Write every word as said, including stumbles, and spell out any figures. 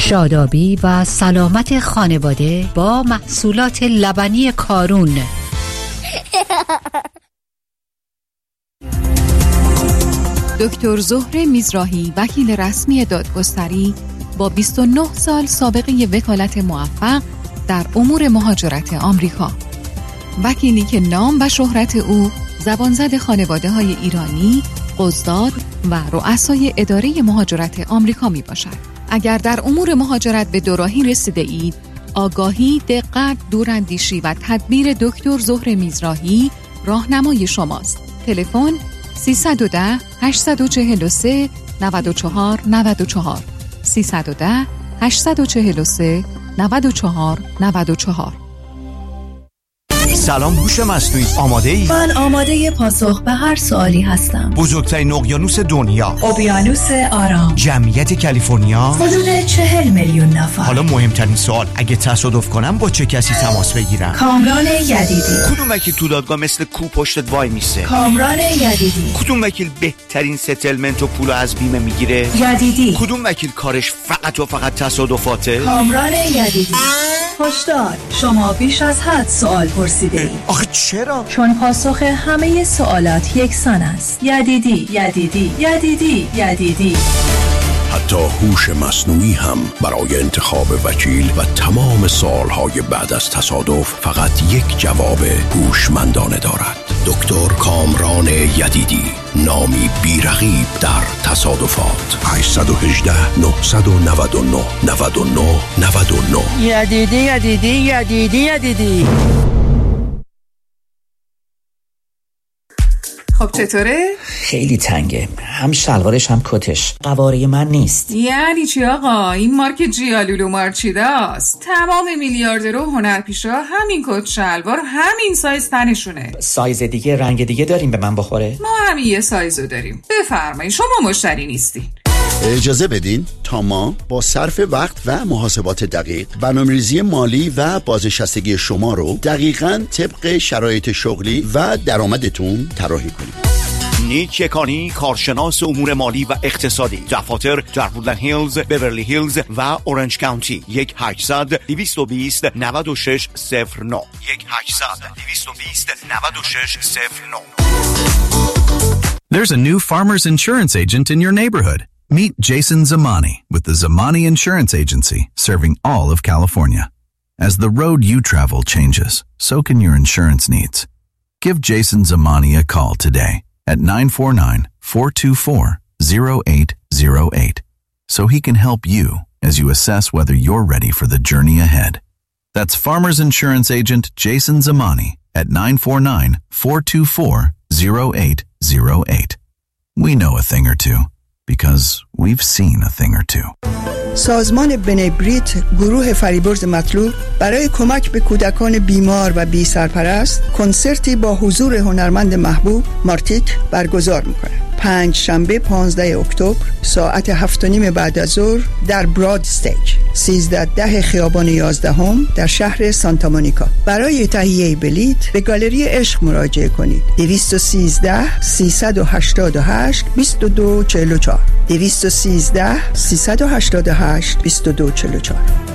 شادابی و سلامت خانواده با محصولات لبنی کارون. دکتر زهره میزراهی، وکیل رسمی دادگستری با بیست و نه سال سابقه وکالت موفق در امور مهاجرت آمریکا. وکیلی که نام و شهرت او زبانزد خانواده‌های ایرانی، قضات و رؤسای اداره مهاجرت آمریکا می باشد. اگر در امور مهاجرت به دوراهی رسیده اید، آگاهی، دقت، دوراندیشی و تدبیر دکتر زهره میزراهی راهنمای شماست. تلفن سیصد و ده هشتصد و چهل و سه نود و چهار نود و چهار سیصد و ده هشتصد و چهل و سه نود و چهار نود و چهار. سلام هوش مصنوعی، آماده ای؟ من آماده پاسخ به هر سوالی هستم. بزرگترین اقیانوس دنیا، اقیانوس آرام، جمعیت کالیفرنیا حدود چهل میلیون نفر. حالا مهمترین سوال، اگه تصادف کنم با چه کسی تماس بگیرم؟ کامران یدیدی. کدوم وکیل تو دادگاه مثل کو پشتت وای میسه؟ کامران یدیدی. کدوم وکیل بهترین ستلمنت و پولو از بیمه میگیره؟ یدیدی. کدوم وکیل کارش فقط و فقط تصادفاته؟ کامران یدیدی. هشدار، شما بیش از حد سوال پرسیده اید. آخه چرا؟ چون پاسخ همه سوالات یکسان است. یدیدی، یدیدی، یدیدی، یدیدی. حتی هوش مصنوعی هم برای انتخاب وکیل و تمام سوالهای بعد از تصادف فقط یک جواب هوشمندانه دارد. دکتر کامران یدیدی، نامی بی‌رقیب در تصادفات. هشت یک هشت نه نه نه نه نه نه نه. یدیدی یدیدی یدیدی یدیدی. خب چطوره؟ خیلی تنگه، هم شلوارش هم کتش قواره من نیست. یعنی چی آقا؟ این مارک جیالولو مارچیده است. تمام میلیاردرها و هنرپیشا همین کت شلوار همین سایز تنشونه. سایز دیگه، رنگ دیگه داریم به من بخوره؟ ما همین یه سایزو داریم. بفرمایید، شما مشتری نیستین. اجازه بدین تا ما با صرف وقت و محاسبات دقیق برنامه‌ریزی مالی و بازنشستگی شما رو دقیقاً طبق شرایط شغلی و درآمدتون طراحی کنیم. نیک یکانی، کارشناس امور مالی و اقتصادی، دفاتر در وودلند هیلز، بیورلی هیلز و اورنج کانتی. یک هشتصد دویست و بیست نود و شش صفر نه یک هشتصد دویست و بیست نود و شش صفر نه. There's a new Farmers Insurance agent in your neighborhood. Meet Jason Zamani with the Zamani Insurance Agency, serving all of California. As the road you travel changes, so can your insurance needs. Give Jason Zamani a call today at nine four nine, four two four, zero eight zero eight so he can help you as you assess whether you're ready for the journey ahead. That's Farmers Insurance Agent Jason Zamani at nine four nine, four two four, zero eight zero eight. We know a thing or two because we've seen a thing or two. سازمان بنبریت گروه فریبرز مطلوب برای کمک به کودکان بیمار و بی سرپرست کنسرتی با حضور هنرمند محبوب مارتیک برگزار میکنه. پنج شنبه پانزده اکتبر ساعت هفت و نیم بعد از ظهر در براد استیج سیزده ده خیابان یازدهم در شهر سانتا مونیکا. برای تهیه بلیت به گالری عشق مراجعه کنید. دویست و سیزده سیصد و هشتاد و هشت بیست و دو چهل و چهار دویست و سیزده سیصد و هشتاد و هشت بیست و دو چهل و چهار.